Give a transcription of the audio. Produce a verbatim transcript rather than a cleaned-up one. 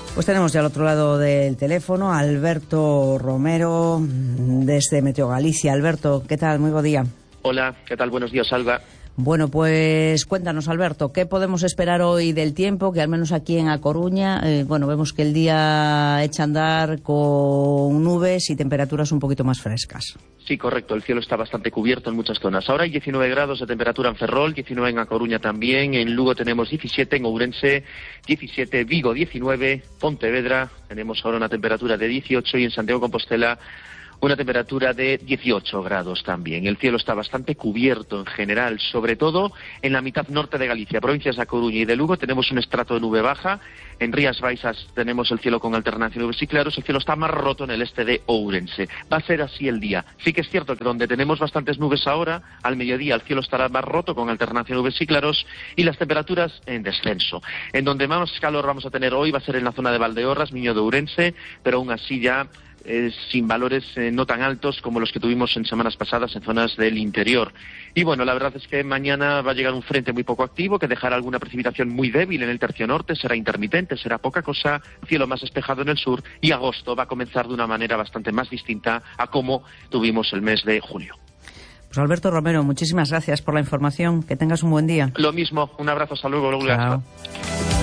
Pues tenemos ya al otro lado del teléfono a Alberto Romero desde Meteo Galicia. Alberto, ¿qué tal? Muy buen día. Hola, ¿qué tal? Buenos días, Alba. Bueno, pues cuéntanos, Alberto, ¿qué podemos esperar hoy del tiempo? Que al menos aquí en A Coruña, eh, bueno, vemos que el día echa a andar con nubes y temperaturas un poquito más frescas. Sí, correcto, el cielo está bastante cubierto en muchas zonas. Ahora hay diecinueve grados de temperatura en Ferrol, diecinueve en A Coruña también, en Lugo tenemos diecisiete, en Ourense diecisiete, Vigo diecinueve, Pontevedra tenemos ahora una temperatura de dieciocho y en Santiago de Compostela una temperatura de dieciocho grados también. El cielo está bastante cubierto en general, sobre todo en la mitad norte de Galicia, provincias de A Coruña y de Lugo tenemos un estrato de nube baja, en Rías Baixas tenemos el cielo con alternancia de nubes y claros, el cielo está más roto en el este de Ourense. Va a ser así el día. Sí que es cierto que donde tenemos bastantes nubes ahora, al mediodía el cielo estará más roto con alternancia de nubes y claros y las temperaturas en descenso. En donde más calor vamos a tener hoy va a ser en la zona de Valdeorras, Miño de Ourense, pero aún así ya Eh, sin valores eh, no tan altos como los que tuvimos en semanas pasadas en zonas del interior. Y bueno, la verdad es que mañana va a llegar un frente muy poco activo que dejará alguna precipitación muy débil en el tercio norte, será intermitente, será poca cosa, cielo más despejado en el sur y agosto va a comenzar de una manera bastante más distinta a como tuvimos el mes de julio. Pues Alberto Romero, muchísimas gracias por la información, que tengas un buen día. Lo mismo, un abrazo, hasta luego. Chao.